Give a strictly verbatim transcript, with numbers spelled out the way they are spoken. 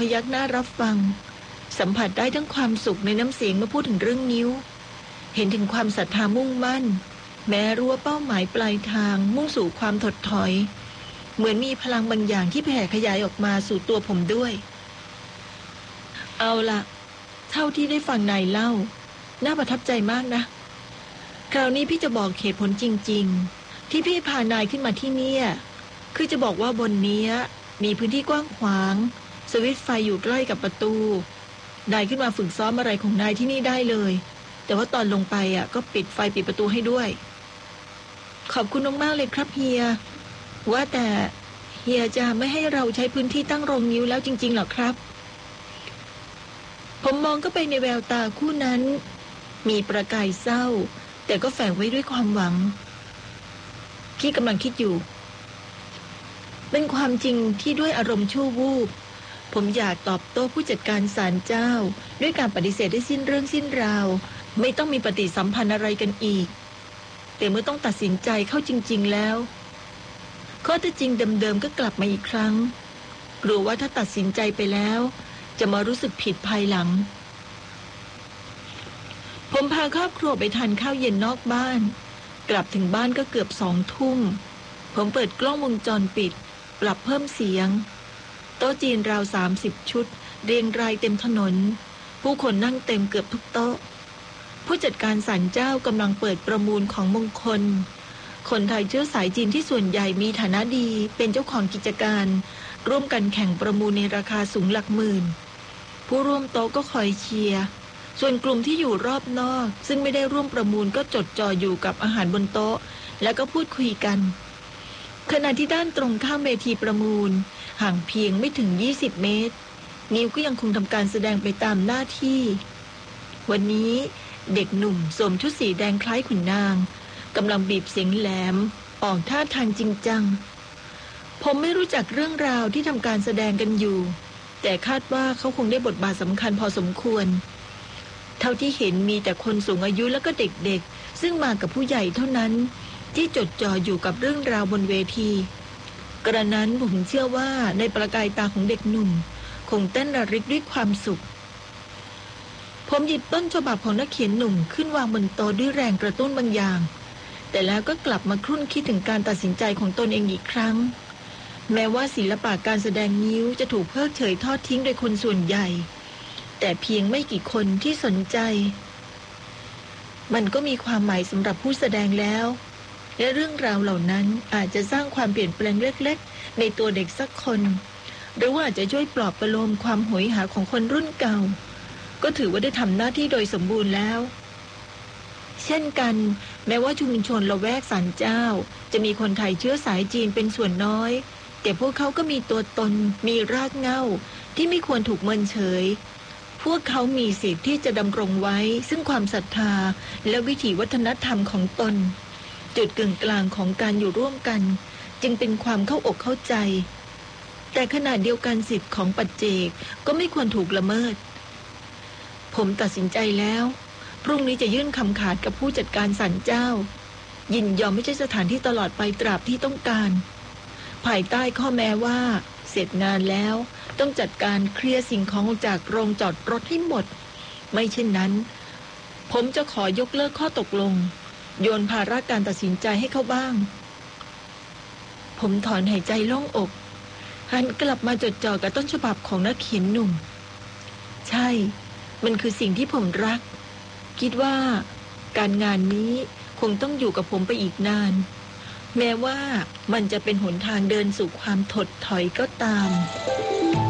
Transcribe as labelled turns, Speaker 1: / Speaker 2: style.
Speaker 1: พยักหน้ารับฟังสัมผัสได้ทั้งความสุขในน้ำเสียงเมื่อพูดถึงเรื่องนิ้วเห็นถึงความศรัทธามุ่งมั่นแม้รู้ว่าเป้าหมายปลายทางมุ่งสู่ความถดถอยเหมือนมีพลังบางอย่างที่แผ่ขยายออกมาสู่ตัวผมด้วยเอาล่ะเท่าที่ได้ฟังนายเล่าน่าประทับใจมากนะคราวนี้พี่จะบอกเหตุผลจริงๆที่พี่พานายขึ้นมาที่นี่คือจะบอกว่าบนนี้มีพื้นที่กว้างขวางสวิตช์ไฟอยู่ใกล้กับประตูนายขึ้นมาฝึกซ้อมอะไรของนายที่นี่ได้เลยแต่ว่าตอนลงไปอ่ะก็ปิดไฟปิดประตูให้ด้วยขอบคุณมากๆเลยครับเฮียว่าแต่เฮียจะไม่ให้เราใช้พื้นที่ตั้งโรงนิ้วแล้วจริงๆหรอครับผมมองก็ไปในแววตาคู่นั้นมีประกายเศร้าแต่ก็แฝงไว้ด้วยความหวังพี่กำลังคิดอยู่เป็นความจริงที่ด้วยอารมณ์ชั่ววูบผมอยากตอบโต้ผู้จัดการศาลเจ้าด้วยการปฏิเสธได้สิ้นเรื่องสิ้นราวไม่ต้องมีปฏิสัมพันธ์อะไรกันอีกแต่เมื่อต้องตัดสินใจเข้าจริงๆแล้วข้อเท็จจริงเดิมๆก็กลับมาอีกครั้งกลัวว่าถ้าตัดสินใจไปแล้วจะมารู้สึกผิดภายหลังผมพาครอบครัวไปทานข้าวเย็นนอกบ้านกลับถึงบ้านก็เกือบสองทุ่มผมเปิดกล้องวงจรปิดปรับเพิ่มเสียงโต๊ะจีนราวสามสิบชุดเรียงรายเต็มถนนผู้คนนั่งเต็มเกือบทุกโต๊ะผู้จัดการศาลเจ้ากำลังเปิดประมูลของมงคลคนไทยเชื้อสายจีนที่ส่วนใหญ่มีฐานะดีเป็นเจ้าของกิจการร่วมกันแข่งประมูลในราคาสูงหลักหมื่นผู้ร่วมโต๊ะก็คอยเชียร์ส่วนกลุ่มที่อยู่รอบนอกซึ่งไม่ได้ร่วมประมูลก็จดจ่ออยู่กับอาหารบนโต๊ะแล้วก็พูดคุยกันขณะที่ด้านตรงข้ามเวทีประมูลห่างเพียงไม่ถึงยี่สิบเมตรนิวก็ยังคงทำการแสดงไปตามหน้าที่วันนี้เด็กหนุ่มสวมชุดสีแดงคล้ายขุนนางกำลังบีบเสียงแหลมออกท่าทางจริงจังผมไม่รู้จักเรื่องราวที่ทำการแสดงกันอยู่แต่คาดว่าเขาคงได้บทบาทสำคัญพอสมควรเท่าที่เห็นมีแต่คนสูงอายุแล้วก็เด็กๆซึ่งมากับผู้ใหญ่เท่านั้นที่จดจ่ออยู่กับเรื่องราวบนเวทีกระนั้นผมเชื่อว่าในประกายตาของเด็กหนุ่มคงเต้นระริกด้วยความสุขผมหยิบต้นฉบับของนักเขียนหนุ่มขึ้นวางบนโต๊ะด้วยแรงกระตุ้นบางอย่างแต่แล้วก็กลับมาครุ่นคิดถึงการตัดสินใจของตนเองอีกครั้งแม้ว่าศิลปะการแสดงนิ้วจะถูกเพิกเฉยทอดทิ้งโดยคนส่วนใหญ่แต่เพียงไม่กี่คนที่สนใจมันก็มีความหมายสำหรับผู้แสดงแล้วและเรื่องราวเหล่านั้นอาจจะสร้างความเปลี่ยนแปลงเล็กๆในตัวเด็กสักคนหรือว่าอาจจะช่วยปลอบประโลมความโหยหาของคนรุ่นเก่าก็ถือว่าได้ทำหน้าที่โดยสมบูรณ์แล้วเช่นกันแม้ว่าชุมชนละแวกศาลเจ้าจะมีคนไทยเชื้อสายจีนเป็นส่วนน้อยแต่พวกเขาก็มีตัวตนมีรากเหง้าที่ไม่ควรถูกเมินเฉยพวกเขามีสิทธิ์ที่จะดำรงไว้ซึ่งความศรัทธาและวิถีวัฒนธรรมของตนจุดกึ่งกลางของการอยู่ร่วมกันจึงเป็นความเข้าอกเข้าใจแต่ขณะเดียวกันสิทธิ์ของปัจเจกก็ไม่ควรถูกละเมิดผมตัดสินใจแล้วพรุ่งนี้จะยื่นคำขาดกับผู้จัดการศาลเจ้ายินยอมไม่ใช่สถานที่ตลอดไปตราบที่ต้องการภายใต้ข้อแม้ว่าเสร็จงานแล้วต้องจัดการเคลียร์สิ่งของจากโรงจอดรถให้หมดไม่เช่นนั้นผมจะขอยกเลิกข้อตกลงโยนภาระการตัดสินใจให้เขาบ้างผมถอนหายใจโล่งอกหันกลับมาจดจ่อกับต้นฉบับของนักเขียนหนุ่มใช่มันคือสิ่งที่ผมรักคิดว่าการงานนี้คงต้องอยู่กับผมไปอีกนานแม้ว่ามันจะเป็นหนทางเดินสู่ความถดถอยก็ตาม